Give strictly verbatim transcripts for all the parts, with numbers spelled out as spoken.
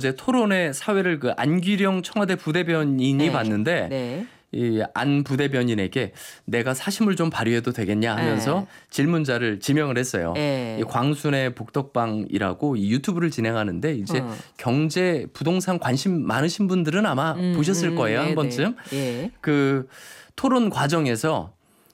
어제 토론회 사회를 그 안규령 청와대 부대변인이 네. 봤는데 네. 이 안 부대변인에게 내가 사심을 좀 발휘해도 되겠냐 하면서 네. 질문자를 지명을 했어요. 네. 이 광순의 복덕방이라고 이 유튜브를 진행하는데 이제 어. 경제 부동산 관심 많으신 분들은 아마 음, 보셨을 음, 거예요. 네네. 한 번쯤. 예. 그 토론 과정에서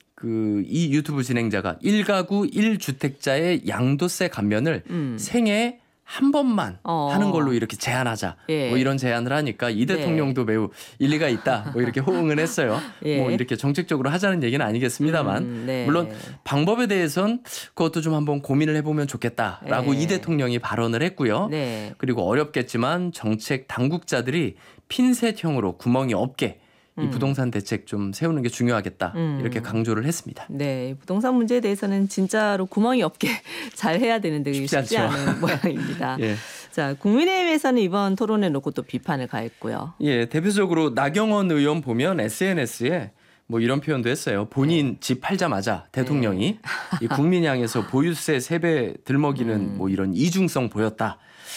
그 이 유튜브 진행자가 일 가구 일 주택자의 양도세 감면을 음. 생애 한 번만 어. 하는 걸로 이렇게 제한하자. 예. 뭐 이런 제안을 하니까 이 네. 대통령도 매우 일리가 있다. 뭐 이렇게 호응을 했어요. 예. 뭐 이렇게 정책적으로 하자는 얘기는 아니겠습니다만 음, 네. 물론 방법에 대해선 그것도 좀 한번 고민을 해보면 좋겠다라고 예. 이 대통령이 발언을 했고요. 네. 그리고 어렵겠지만 정책 당국자들이 핀셋형으로 구멍이 없게 이 음. 부동산 대책 좀 세우는 게 중요하겠다. 음. 이렇게 강조를 했습니다. 네, 부동산 문제에 대해서는 진짜로 구멍이 없게 잘 해야 되는데 쉽지, 쉽지 쉽지 않죠. 않은 모양입니다. 예. 자, 국민의힘에서는 이번 토론회 놓고 또 비판을 가했고요. 예, 대표적으로 나경원 의원 보면 에스엔에스에 뭐 이런 표현도 했어요. 본인 집 팔자마자 대통령이 이 국민 향해서 보유세 세 배 들먹이는 음. 뭐 이런 이중성 보였다.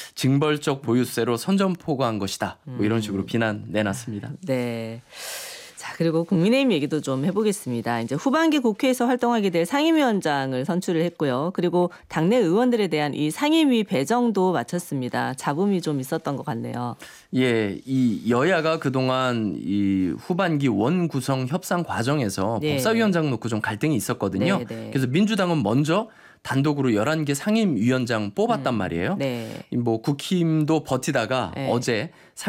징벌적 보유세로 선전포고한 것이다. 뭐 이런 식으로 비난 내놨습니다. 네. 자, 그리고 국민의힘 얘기도 좀 해보겠습니다. 이제 후반기 국회에서 활동하게 될 상임위원장을 선출을 했고요. 그리고 당내 의원들에 대한 이 상임위 배정도 마쳤습니다. 잡음이 좀 있었던 것 같네요. 예, 이 여야가 그동안 이 후반기 원 구성 협상 과정에서 네. 법사위원장 놓고 좀 갈등이 있었거든요. 네, 네. 그래서 민주당은 먼저 단독으로 열한 개 상임위원장 뽑았단 음, 말이에요. 네. 뭐 국힘도 버티다가 네. 어제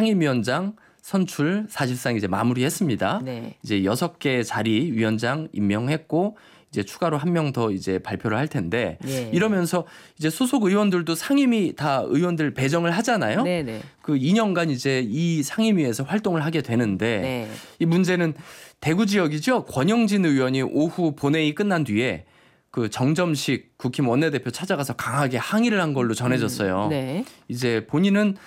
상임위원장 선출 사실상 이제 마무리했습니다. 네. 이제 여섯 개 자리 위원장 임명했고 이제 추가로 한 명 더 이제 발표를 할 텐데 네. 이러면서 이제 소속 의원들도 상임위 다 의원들 배정을 하잖아요. 네, 네. 그 이 년간 이제 이 상임위에서 활동을 하게 되는데 네. 이 문제는 대구 지역이죠. 권영진 의원이 오후 본회의 끝난 뒤에 그 정점식 국힘 원내대표 찾아가서 강하게 항의를 한 걸로 전해졌어요. 음, 네. 이제 본인은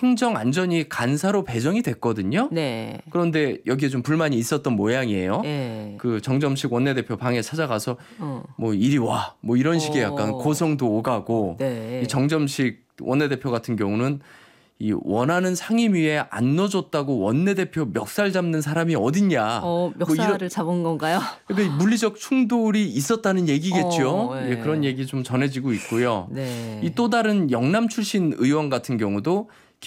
행정안전위 간사로 배정이 됐거든요. 네. 그런데 여기에 좀 불만이 있었던 모양이에요. 네. 그 정점식 원내대표 방에 찾아가서 어. 뭐 이리 와 뭐 이런 식의 약간 어. 고성도 오가고 네. 이 정점식 원내대표 같은 경우는 이 원하는 상임위에 안 넣어줬다고 원내대표 멱살 잡는 사람이 어딨냐. 어, 뭐 멱살을 이런, 잡은 건가요? 그러니까 물리적 충돌이 있었다는 얘기겠죠. 어, 네. 예, 그런 얘기 좀 전해지고 있고요. 네. 이 또 다른 영남 출신 의원 같은 경우도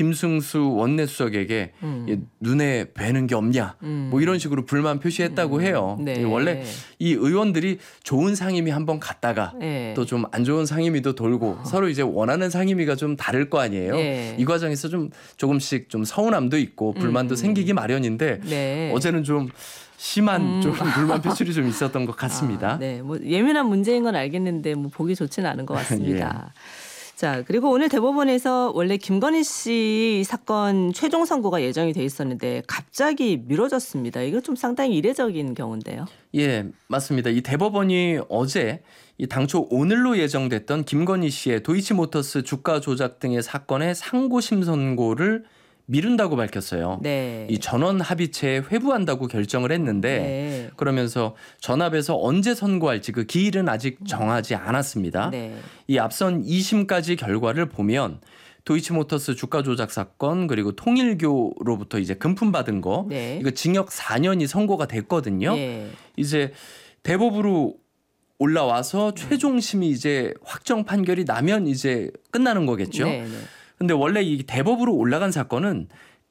김승수 원내수석에게 음. 이 눈에 뵈는 게 없냐 음. 뭐 이런 식으로 불만 표시했다고 해요. 네. 이 원래 이 의원들이 좋은 상임위 한번 갔다가 네. 또 좀 안 좋은 상임위도 돌고 서로 이제 원하는 상임위가 좀 다를 거 아니에요. 네. 이 과정에서 좀 조금씩 좀 서운함도 있고 불만도 음. 생기기 마련인데 네. 어제는 좀 심한 음. 좀 불만 표출이 좀 있었던 것 같습니다. 아, 네, 뭐 예민한 문제인 건 알겠는데 뭐 보기 좋지는 않은 것 같습니다. 예. 자, 그리고 오늘 대법원에서 원래 김건희 씨 사건 최종 선고가 예정이 돼 있었는데 갑자기 미뤄졌습니다. 이거 좀 상당히 이례적인 경우인데요. 예, 맞습니다. 이 대법원이 어제 이 당초 오늘로 예정됐던 김건희 씨의 도이치모터스 주가 조작 등의 사건의 상고심 선고를 미룬다고 밝혔어요. 네. 이 전원 합의체에 회부한다고 결정을 했는데 네. 그러면서 전합에서 언제 선고할지 그 기일은 아직 정하지 않았습니다. 네. 이 앞선 이 심까지 결과를 보면 도이치모터스 주가 조작 사건 그리고 통일교로부터 이제 금품 받은 거 네. 이거 징역 사 년이 선고가 됐거든요. 네. 이제 대법으로 올라와서 최종심이 이제 확정 판결이 나면 이제 끝나는 거겠죠. 네. 네. 근데 원래 이 대법으로 올라간 사건은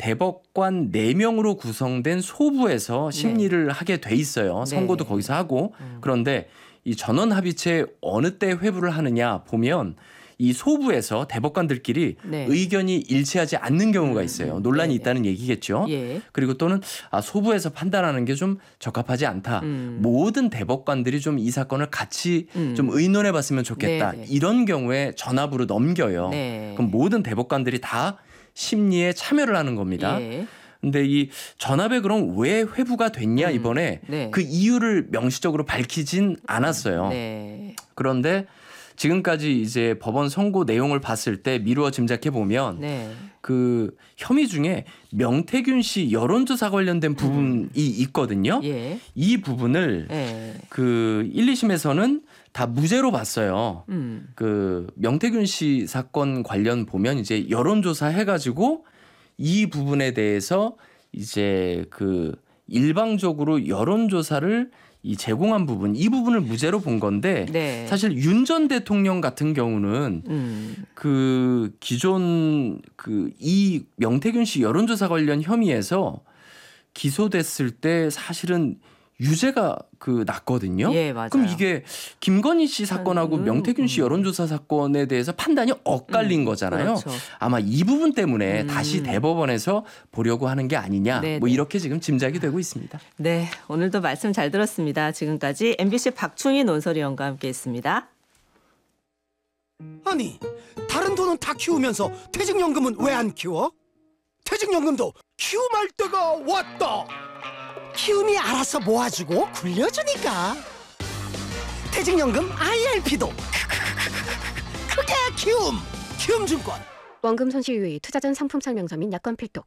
대법관 네 명으로 구성된 소부에서 심리를 네. 하게 돼 있어요. 선고도 네. 거기서 하고. 음. 그런데 이 전원 합의체 어느 때 회부를 하느냐 보면 이 소부에서 대법관들끼리 네. 의견이 일치하지 않는 경우가 있어요. 논란이 네. 있다는 얘기겠죠. 예. 그리고 또는 아, 소부에서 판단하는 게 좀 적합하지 않다. 음. 모든 대법관들이 좀 이 사건을 같이 음. 좀 의논해 봤으면 좋겠다. 네, 네. 이런 경우에 전압으로 넘겨요. 네. 그럼 모든 대법관들이 다 심리에 참여를 하는 겁니다. 예. 근데 이 전압에 그럼 왜 회부가 됐냐 음. 이번에 네. 그 이유를 명시적으로 밝히진 않았어요. 네. 그런데 지금까지 이제 법원 선고 내용을 봤을 때 미루어 짐작해 보면 네. 그 혐의 중에 명태균 씨 여론조사 관련된 부분이 있거든요. 예. 이 부분을 예. 그 일, 이 심에서는 다 무죄로 봤어요. 음. 그 명태균 씨 사건 관련 보면 이제 여론조사 해가지고 이 부분에 대해서 이제 그 일방적으로 여론조사를 이 제공한 부분 이 부분을 무죄로 본 건데 네. 사실 윤 전 대통령 같은 경우는 음. 그 기존 그 이 명태균 씨 여론조사 관련 혐의에서 기소됐을 때 사실은 유죄가 그 났거든요. 예, 맞아요. 그럼 이게 김건희 씨 사건하고 음, 명태균 씨 음. 여론조사 사건에 대해서 판단이 엇갈린 음, 거잖아요. 그렇죠. 아마 이 부분 때문에 음. 다시 대법원에서 보려고 하는 게 아니냐. 네네. 뭐 이렇게 지금 짐작이 되고 있습니다. 네, 오늘도 말씀 잘 들었습니다. 지금까지 엠비씨 박충희 논설위원과 함께했습니다. 아니, 다른 돈은 다 키우면서 퇴직연금은 왜 안 키워? 퇴직연금도 키움할 때가 왔다. 키움이 알아서 모아주고 굴려주니까. 퇴직연금 아이알피도 크게 키움. 키움증권. 원금 손실 유의, 투자 전 상품 설명서 및 약관 필독.